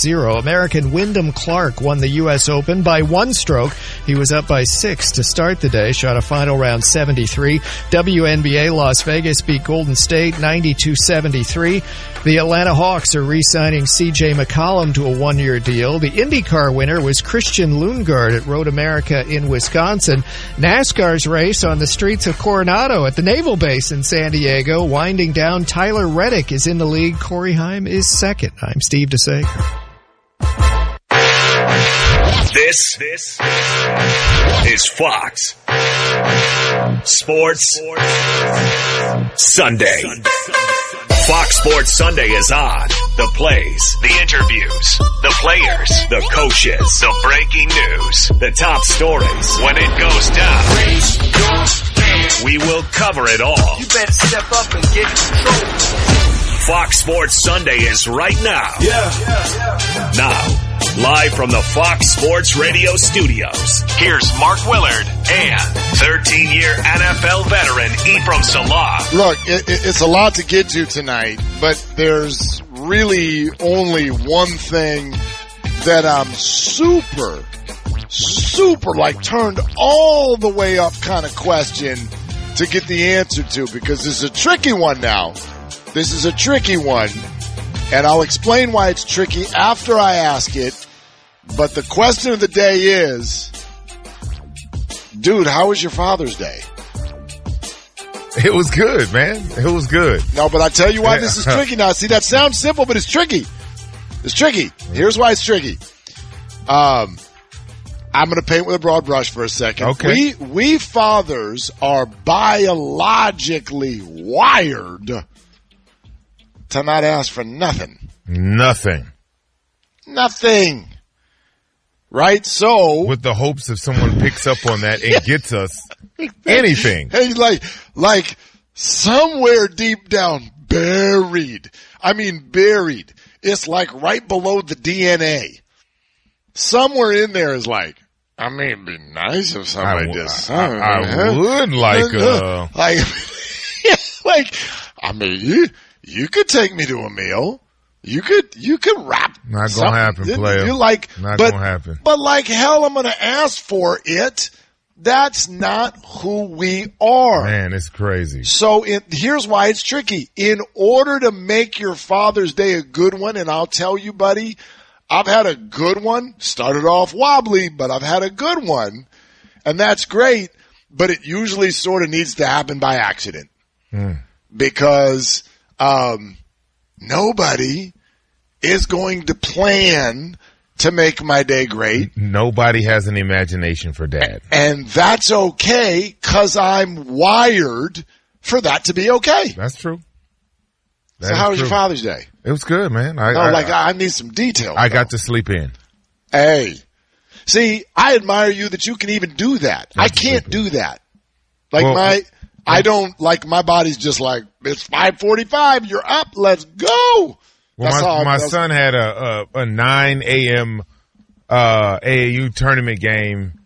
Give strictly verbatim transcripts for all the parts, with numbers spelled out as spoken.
zero. American Wyndham Clark won the U S Open by one stroke. He was up by six to start the day, shot a final round seventy-three. W N B A Las Vegas beat Golden State ninety-two seventy-three. The Atlanta Hawks are re-signing C J McCollum to a one-year deal. The IndyCar winner was Christian Lundgaard at Road America in Wisconsin. NASCAR's race on the streets of Coronado at the Naval Base in San Diego. Winding down, Tyler Reddick is in the lead. Corey Heim is second. I'm Steve DeSager. This, this is Fox Sports Sunday. Fox Sports Sunday is on. The plays, the interviews, the players, the coaches, the breaking news, the top stories. When it goes down, we will cover it all. You better step up and get in control. Fox Sports Sunday is right now. Yeah. yeah, yeah, yeah. Now, live from the Fox Sports Radio studios, here's Mark Willard and thirteen-year N F L veteran Ephraim Salah. Look, it, it's a lot to get to tonight, but there's really only one thing that I'm super, super, like, turned all the way up kind of question to get the answer to, because this is a tricky one now. This is a tricky one, and I'll explain why it's tricky after I ask it. But the question of the day is, dude, how was your Father's Day? It was good, man. It was good. No, but I tell you why this is tricky now. See, that sounds simple, but it's tricky. It's tricky. Here's why it's tricky. Um, I'm going to paint with a broad brush for a second. Okay. We, we fathers are biologically wired to not ask for nothing. Nothing. Nothing. Right? So. With the hopes if someone picks up on that and gets us anything. Hey, like, like somewhere deep down, buried. I mean, buried. It's like right below the D N A. Somewhere in there is like, I mean, it'd be nice if somebody I, just. I, I, I huh? would like, uh, like, like, I mean, you, you could take me to a meal. You could, you could rap. Not gonna happen, player. You like, not but, gonna happen. But like hell, I'm gonna ask for it. That's not who we are. Man, it's crazy. So it, here's why it's tricky. In order to make your Father's Day a good one, and I'll tell you, buddy, I've had a good one. Started off wobbly, but I've had a good one. And that's great, but it usually sort of needs to happen by accident. Mm. Because, um, nobody is going to plan to make my day great. Nobody has an imagination for dad. And that's okay, because I'm wired for that to be okay. That's true. That so how was true. your Father's Day? It was good, man. I, no, I, like I, I need some detail. I though. got to sleep in. Hey. See, I admire you that you can even do that. I can't do that. Like well, my, I don't, like my body's just like, it's five forty-five, you're up, let's go. Well, That's my, how my I, son had a, a, a nine a.m. Uh, A A U tournament game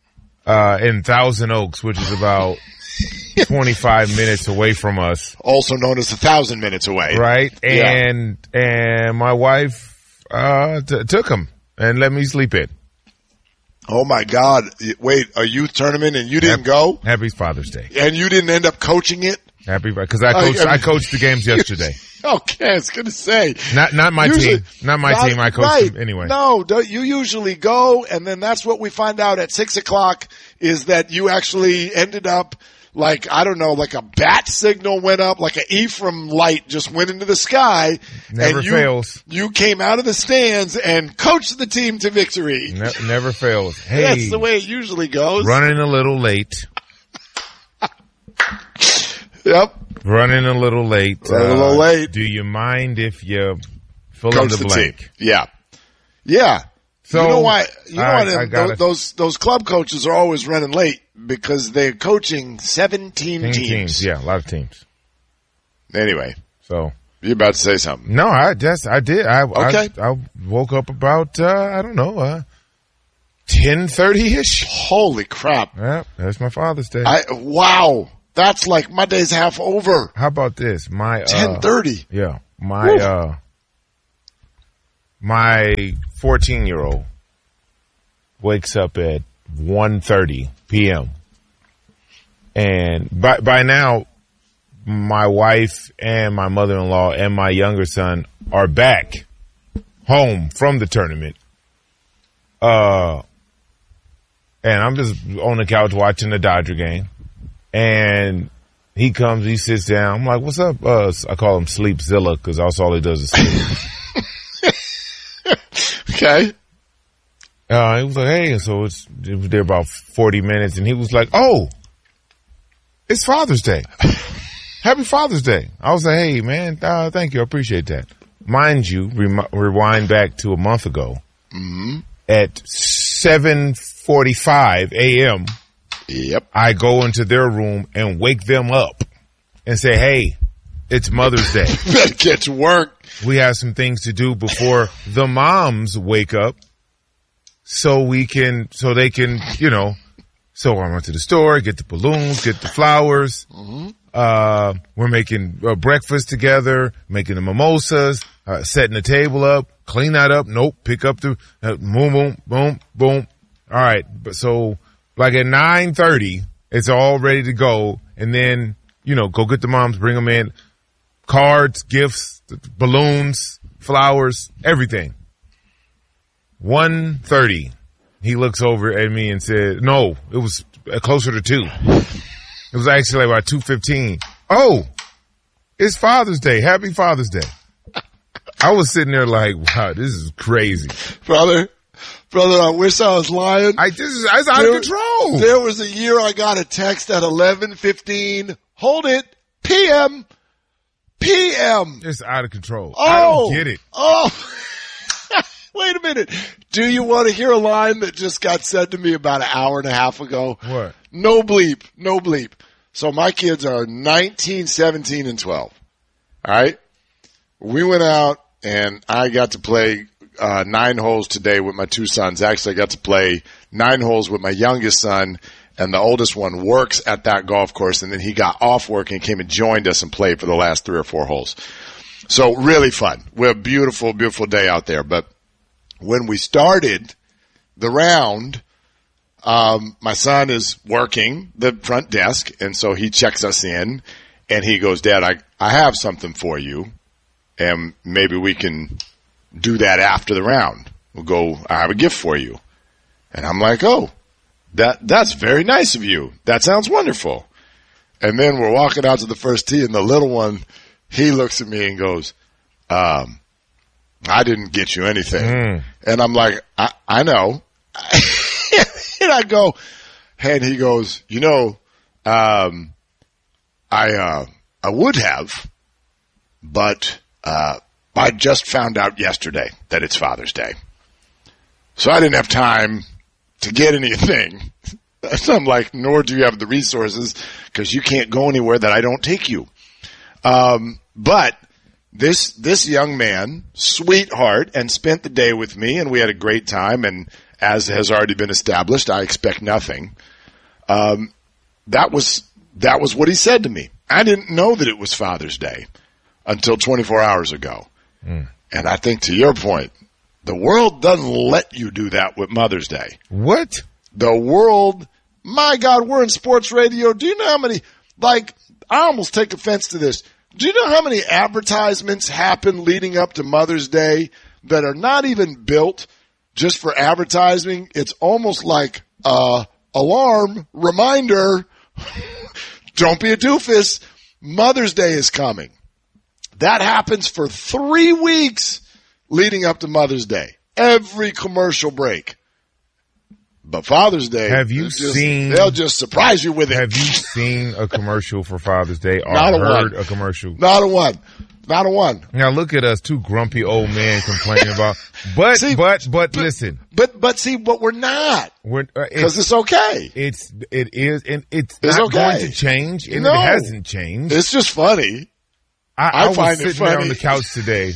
uh, in Thousand Oaks, which is about twenty-five minutes away from us. Also known as a thousand minutes away. Right? Yeah. And and my wife uh, t- took him and let me sleep in. Oh, my God. Wait, a youth tournament and you didn't Happy, go? Happy Father's Day. And you didn't end up coaching it? Happy because I coached, I, mean, I coached the games yesterday. Okay, I was going to say. Not not my usually, team. Not my not, team. I coached right. them anyway. No, don't, you usually go, and then that's what we find out at six o'clock is that you actually ended up like, I don't know, like a bat signal went up, like an Ephraim light just went into the sky. Never and you, fails. You came out of the stands and coached the team to victory. Ne- never fails. Hey, that's the way it usually goes. Running a little late. Yep. Running a little late. Running uh, a little late. Do you mind if you fill Coach in the, the blank? Team. Yeah. Yeah. So, you know why? You know I, why I those, those those club coaches are always running late because they're coaching seventeen teams. teams. Yeah, a lot of teams. Anyway, so you about to say something? No, I just I did. I okay. I, I woke up about uh, I don't know uh, ten thirty ish. Holy crap! Yeah, that's my Father's Day. I wow, that's like my day's half over. How about this? My ten thirty. Uh, yeah, my Woo. uh, my fourteen-year-old wakes up at one thirty p.m. And by by now, my wife and my mother-in-law and my younger son are back home from the tournament. Uh, and I'm just on the couch watching the Dodger game. And he comes, he sits down. I'm like, what's up? Uh, I call him Sleepzilla because that's all he does is sleep. Okay. Uh, he was like, hey, so it's, it was there about forty minutes. And he was like, oh, it's Father's Day. Happy Father's Day. I was like, hey, man, uh, thank you. I appreciate that. Mind you, rem- rewind back to a month ago. Mm-hmm. At seven forty-five a.m., Yep. I go into their room and wake them up and say, hey, it's Mother's Day. Better get to work. We have some things to do before the moms wake up so we can, so they can, you know, so I went to the store, get the balloons, get the flowers. Mm-hmm. Uh, we're making uh, breakfast together, making the mimosas, uh, setting the table up, clean that up. Nope. Pick up the, uh, boom, boom, boom, boom. All right. But so like at nine thirty, it's all ready to go. And then, you know, go get the moms, bring them in, cards, gifts, balloons, flowers, everything. one thirty, he looks over at me and said, no, it was closer to two. It was actually like about two fifteen. Oh, it's Father's Day. Happy Father's Day. I was sitting there like, wow, this is crazy. Brother, brother, I wish I was lying. I this is it's out there, of control. There was a year I got a text at eleven fifteen. Hold it. P M. P M. It's out of control. Oh, I don't get it. Oh, wait a minute. Do you want to hear a line that just got said to me about an hour and a half ago? What? No bleep. No bleep. So my kids are nineteen, seventeen, and twelve. All right. We went out and I got to play uh, nine holes today with my two sons. Actually, I got to play nine holes with my youngest son, and the oldest one works at that golf course, and then he got off work and came and joined us and played for the last three or four holes. So really fun. We had a beautiful, beautiful day out there. But when we started the round, um, my son is working the front desk, and so he checks us in, and he goes, Dad, I, I have something for you, and maybe we can do that after the round. We'll go, I have a gift for you. And I'm like, oh, that that's very nice of you. That sounds wonderful. And then we're walking out to the first tee, and the little one, he looks at me and goes, um, I didn't get you anything. Mm. And I'm like, I, I know. And I go, and he goes, you know, um, I, uh, I would have, but, uh, I just found out yesterday that it's Father's Day. So I didn't have time to get anything. So I'm like, nor do you have the resources because you can't go anywhere that I don't take you. Um, but this, this young man, sweetheart, and spent the day with me, and we had a great time. And as has already been established, I expect nothing. Um, that was, that was what he said to me. I didn't know that it was Father's Day until twenty-four hours ago. Mm. And I think to your point, the world doesn't let you do that with Mother's Day. What? The world, my God, we're in sports radio. Do you know how many, like, I almost take offense to this. Do you know how many advertisements happen leading up to Mother's Day that are not even built just for advertising? It's almost like a alarm reminder. Don't be a doofus. Mother's Day is coming. That happens for three weeks leading up to Mother's Day. Every commercial break. But Father's Day, have you just, seen? They'll just surprise you with it. Have you seen a commercial for Father's Day or Not a heard one. a commercial? Not a one. Not a one. Now look at us, two grumpy old men complaining about. But see, but but but, listen. But but see, but we're not We're uh, because it's, it's okay. It's it is and it's, it's not okay. going to change, and no. it hasn't changed. It's just funny. I, I, I was find sitting it funny. there on the couch today,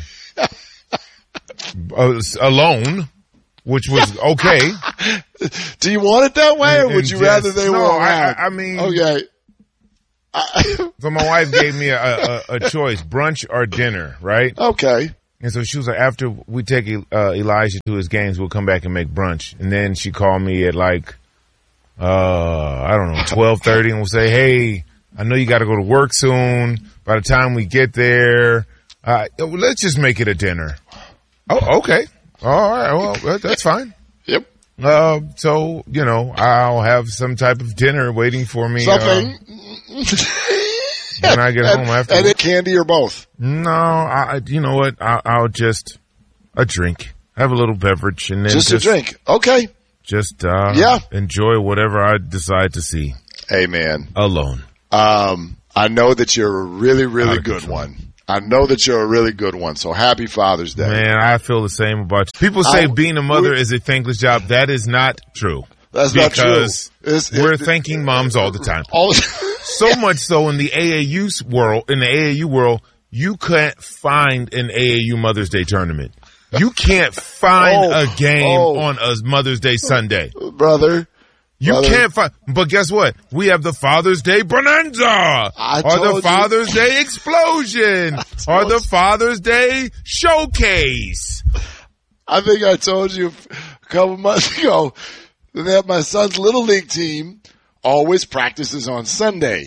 uh, alone, which was okay. Do you want it that way, or and, would you just, rather they no, were around? I, I mean, okay. So my wife gave me a, a, a choice, brunch or dinner, right? Okay. And so she was like, after we take uh, Elijah to his games, we'll come back and make brunch. And then she called me at like, uh, I don't know, twelve thirty and will say, hey, I know you got to go to work soon. By the time we get there, uh, let's just make it a dinner. Oh, okay. All right. Well, that's fine. Yep. Uh, so, you know, I'll have some type of dinner waiting for me. Something. Uh, when I get and, home after. And it candy or both? No, I, you know what? I, I'll just, a drink. Have a little beverage and then just, just a drink. Okay. Just, uh, yeah. enjoy whatever I decide to see. Hey, man. Alone. Um, I know that you're a really, really good control. one. I know that you're a really good one. So happy Father's Day. Man, I feel the same about you. People say I, being a mother is a thankless job. That is not true. That's not true. Because we're it, thanking moms all the time. All so much so in the A A U world, in the A A U world, you can't find an A A U Mother's Day tournament. You can't find oh, a game oh. on a Mother's Day Sunday. Brother. You Brother. can't find, but guess what? We have the Father's Day Bonanza, I or the you. Father's Day Explosion, or the Father's Day Showcase. I think I told you a couple months ago that my son's little league team always practices on Sunday.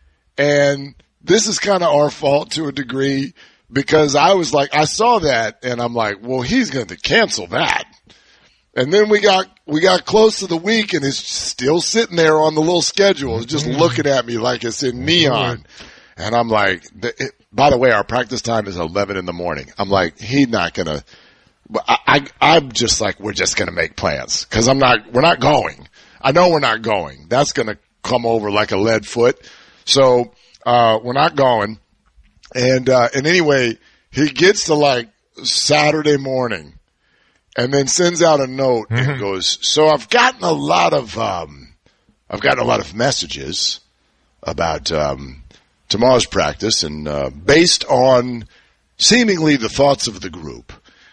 And this is kind of our fault to a degree because I was like, I saw that and I'm like, well, he's going to cancel that. And then we got, we got close to the week and it's still sitting there on the little schedule. It's just looking at me like it's in neon. And I'm like, it, by the way, our practice time is eleven in the morning. I'm like, he's not going to, but I, I, I'm just like, we're just going to make plans cause I'm not, we're not going. I know we're not going. That's going to come over like a lead foot. So, uh, we're not going. And, uh, and anyway, he gets to like Saturday morning. And then sends out a note mm-hmm. and goes, so I've gotten a lot of, um, I've gotten a lot of messages about, um, tomorrow's practice and, uh, based on seemingly the thoughts of the group,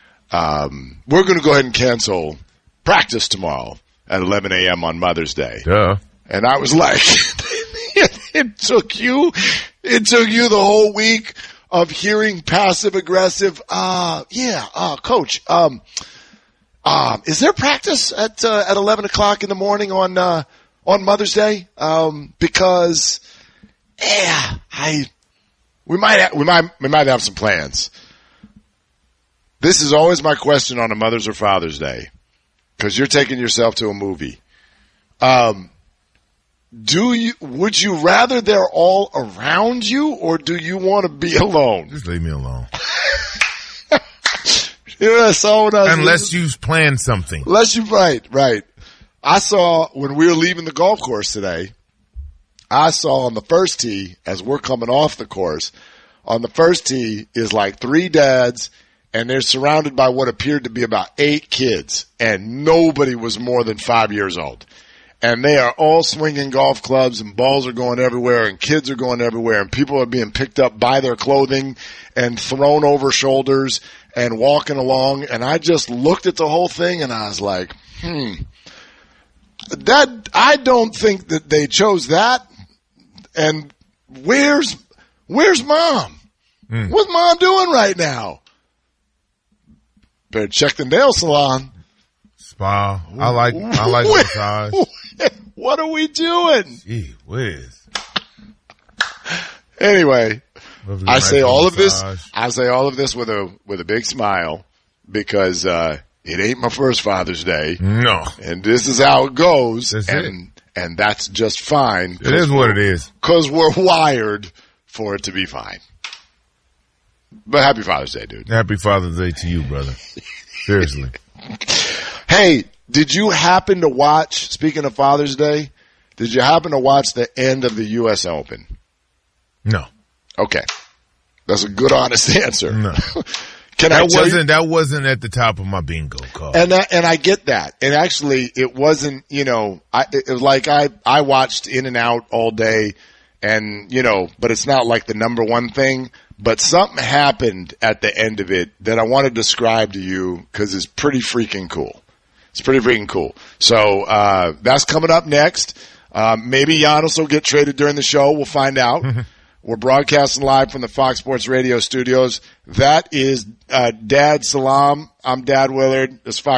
um, we're going to go ahead and cancel practice tomorrow at eleven a.m. on Mother's Day. Duh. And I was like, it, it took you, it took you the whole week of hearing passive aggressive, uh, yeah, uh, coach, um, Um, is there practice at, uh, at eleven o'clock in the morning on, uh, on Mother's Day? Um, because, yeah, I, we might, ha- we might, we might have some plans. This is always my question on a Mother's or Father's Day. Cause you're taking yourself to a movie. Um, do you, would you rather they're all around you or do you want to be alone? Just leave me alone. You know, I saw when I was Unless you've planned something. Unless you, right, right. I saw when we were leaving the golf course today, I saw on the first tee, as we're coming off the course, on the first tee is like three dads and they're surrounded by what appeared to be about eight kids and nobody was more than five years old. And they are all swinging golf clubs and balls are going everywhere and kids are going everywhere and people are being picked up by their clothing and thrown over shoulders and walking along. And I just looked at the whole thing and I was like, hmm, that, I don't think that they chose that. And where's, where's mom? Mm. What's mom doing right now? Better check the nail salon. Spa. I like, I like massage. What are we doing? Gee whiz. Anyway, Lovely I say all of this, massage. I say all of this with a, with a big smile because, uh, it ain't my first Father's Day. No. And this is how it goes. That's and, it. and that's just fine. It is what it is. Cause we're wired for it to be fine. But happy Father's Day, dude. Happy Father's Day to you, brother. Seriously. Hey, did you happen to watch, speaking of Father's Day, did you happen to watch the end of the U S Open? No. Okay. That's a good, honest answer. No. Can that I tell wasn't you? that wasn't at the top of my bingo card. And I, and I get that. And actually, it wasn't. You know, I it was like I I watched In and Out all day, and you know, but it's not like the number one thing. But something happened at the end of it that I want to describe to you because it's pretty freaking cool. It's pretty freaking cool. So uh that's coming up next. Uh, maybe Giannis will get traded during the show. We'll find out. We're broadcasting live from the Fox Sports Radio studios. That is uh, Dad Salam. I'm Dad Willard. This is Fox